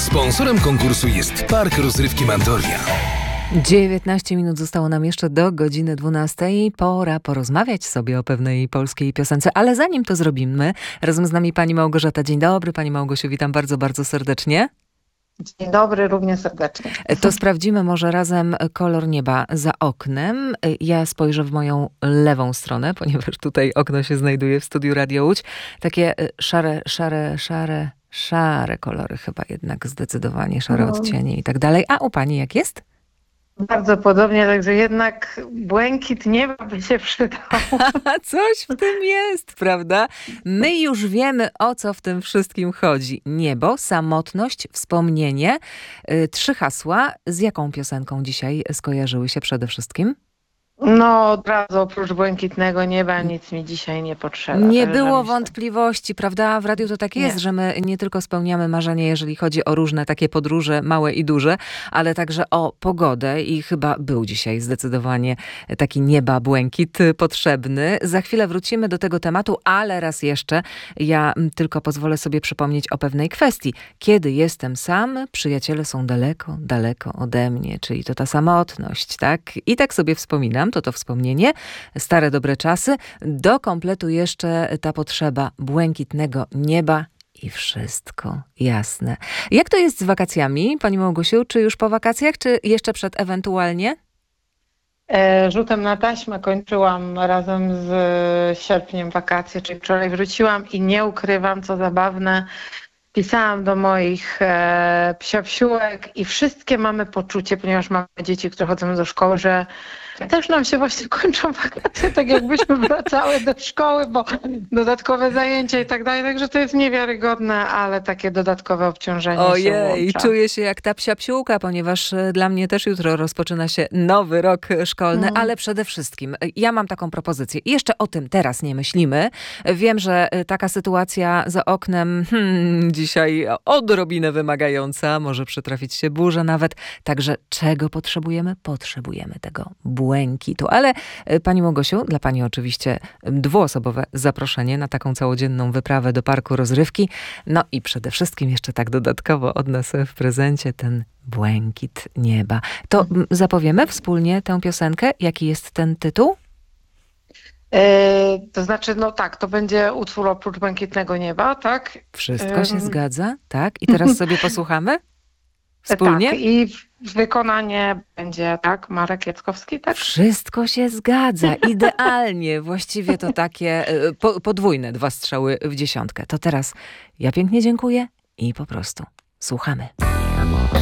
Sponsorem konkursu jest Park Rozrywki Mandoria. 19 minut zostało nam jeszcze do godziny 12. Pora porozmawiać sobie o pewnej polskiej piosence, ale zanim to zrobimy, razem z nami pani Małgorzata. Dzień dobry, pani Małgosiu, witam bardzo, bardzo serdecznie. Dzień dobry, równie serdecznie. To sprawdzimy może razem kolor nieba za oknem. Ja spojrzę w moją lewą stronę, ponieważ tutaj okno się znajduje w studiu Radio Łódź. Takie szare kolory chyba jednak zdecydowanie, szare odcienie i tak dalej. A u pani jak jest? Bardzo podobnie, także jednak błękit nieba by się przydał. Coś w tym jest, prawda? My już wiemy, o co w tym wszystkim chodzi. Niebo, samotność, wspomnienie. 3 hasła. Z jaką piosenką dzisiaj skojarzyły się przede wszystkim? No od razu oprócz błękitnego nieba nic mi dzisiaj nie potrzeba. Nie było wątpliwości, prawda? W radiu to tak jest, Nie. że my nie tylko spełniamy marzenia, jeżeli chodzi o różne takie podróże, małe i duże, ale także o pogodę i chyba był dzisiaj zdecydowanie taki nieba błękit potrzebny. Za chwilę wrócimy do tego tematu, ale raz jeszcze ja tylko pozwolę sobie przypomnieć o pewnej kwestii. Kiedy jestem sam, przyjaciele są daleko, daleko ode mnie, czyli to ta samotność, tak? I tak sobie wspominam, to wspomnienie, stare dobre czasy, do kompletu jeszcze ta potrzeba błękitnego nieba i wszystko jasne. Jak to jest z wakacjami, pani Małgosiu? Czy już po wakacjach, czy jeszcze przed ewentualnie? Rzutem na taśmę kończyłam razem z sierpniem wakacje, czyli wczoraj wróciłam i nie ukrywam, co zabawne, pisałam do moich psiapsiółek i wszystkie mamy poczucie, ponieważ mamy dzieci, które chodzą do szkoły, że też nam się właśnie kończą wakacje, tak jakbyśmy wracały do szkoły, bo dodatkowe zajęcia i tak dalej, także to jest niewiarygodne, ale takie dodatkowe obciążenie się włącza. Czuję się jak ta psiapsiółka, ponieważ dla mnie też jutro rozpoczyna się nowy rok szkolny, ale przede wszystkim ja mam taką propozycję. I jeszcze o tym teraz nie myślimy. Wiem, że taka sytuacja za oknem dzisiaj odrobinę wymagająca, może przytrafić się burza nawet. Także czego potrzebujemy? Potrzebujemy tego błękitu. Ale pani Małgosiu, dla pani oczywiście 2-osobowe zaproszenie na taką całodzienną wyprawę do parku rozrywki. No i przede wszystkim jeszcze tak dodatkowo od nas w prezencie ten błękit nieba. To zapowiemy wspólnie tę piosenkę. Jaki jest ten tytuł? To znaczy, no tak, to będzie utwór oprócz błękitnego nieba, tak? Wszystko się zgadza, tak? I teraz sobie posłuchamy? Wspólnie? Tak, i wykonanie będzie, tak, Marek Jackowski, tak? Wszystko się zgadza, idealnie. Właściwie to takie podwójne 2 strzały w 10. To teraz ja pięknie dziękuję i po prostu słuchamy.